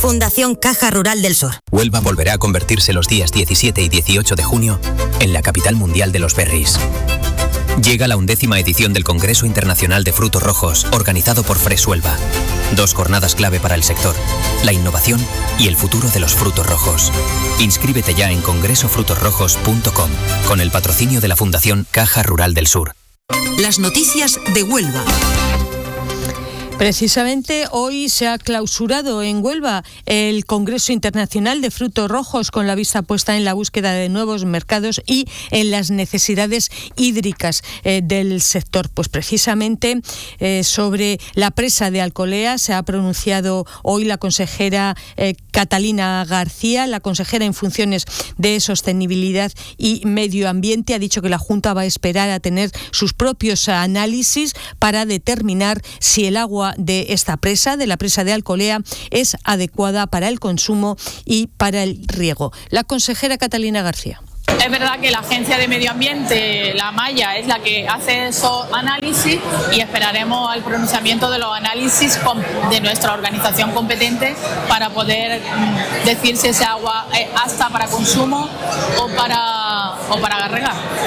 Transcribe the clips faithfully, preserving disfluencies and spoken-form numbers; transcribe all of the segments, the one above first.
Fundación Caja Rural del Sur. Huelva volverá a convertirse los días diecisiete y dieciocho de junio en la capital mundial de los berries. Llega la undécima edición del Congreso Internacional de Frutos Rojos, organizado por Fresh Huelva. Dos jornadas clave para el sector, la innovación y el futuro de los frutos rojos. Inscríbete ya en congreso frutos rojos punto com, con el patrocinio de la Fundación Caja Rural del Sur. Las noticias de Huelva. Precisamente hoy se ha clausurado en Huelva el Congreso Internacional de Frutos Rojos, con la vista puesta en la búsqueda de nuevos mercados y en las necesidades hídricas eh, del sector. Pues precisamente eh, sobre la presa de Alcolea se ha pronunciado hoy la consejera eh, Catalina García, la consejera en funciones de Sostenibilidad y Medio Ambiente. Ha dicho que la Junta va a esperar a tener sus propios análisis para determinar si el agua de esta presa, de la presa de Alcolea, es adecuada para el consumo y para el riego. La consejera Catalina García. Es verdad que la Agencia de Medio Ambiente, la Maya, es la que hace esos análisis y esperaremos al pronunciamiento de los análisis de nuestra organización competente para poder decir si ese agua es apta para consumo o para, o para regar.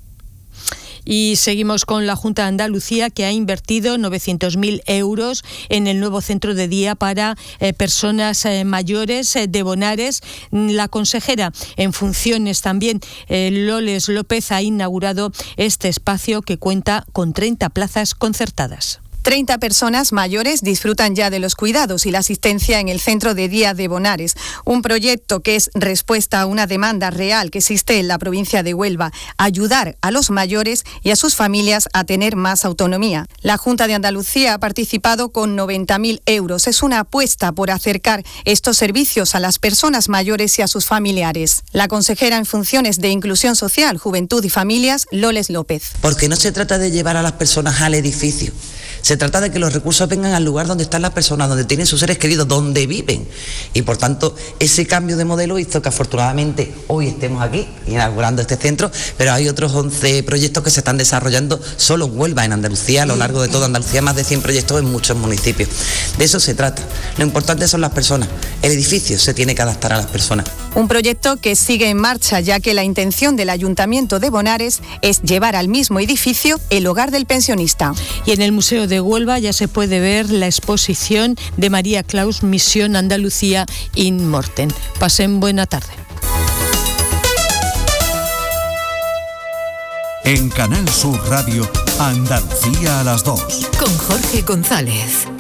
Y seguimos con la Junta de Andalucía, que ha invertido novecientos mil euros en el nuevo centro de día para eh, personas eh, mayores eh, de Bonares. La consejera en funciones también, eh, Loles López, ha inaugurado este espacio que cuenta con treinta plazas concertadas. treinta personas mayores disfrutan ya de los cuidados y la asistencia en el Centro de Día de Bonares, un proyecto que es respuesta a una demanda real que existe en la provincia de Huelva, ayudar a los mayores y a sus familias a tener más autonomía. La Junta de Andalucía ha participado con noventa mil euros. Es una apuesta por acercar estos servicios a las personas mayores y a sus familiares. La consejera en funciones de Inclusión Social, Juventud y Familias, Loles López. Porque no se trata de llevar a las personas al edificio. Se trata de que los recursos vengan al lugar donde están las personas, donde tienen sus seres queridos, donde viven. Y por tanto, ese cambio de modelo hizo que afortunadamente hoy estemos aquí inaugurando este centro, pero hay otros once proyectos que se están desarrollando solo en Huelva, en Andalucía, a lo largo de toda Andalucía, más de cien proyectos en muchos municipios. De eso se trata. Lo importante son las personas. El edificio se tiene que adaptar a las personas. Un proyecto que sigue en marcha, ya que la intención del Ayuntamiento de Bonares es llevar al mismo edificio el hogar del pensionista. Y en el Museo de Huelva ya se puede ver la exposición de María Claus, Misión Andalucía in Mortem. Pasen buena tarde. En Canal Sur Radio, Andalucía a las dos. Con Jorge González.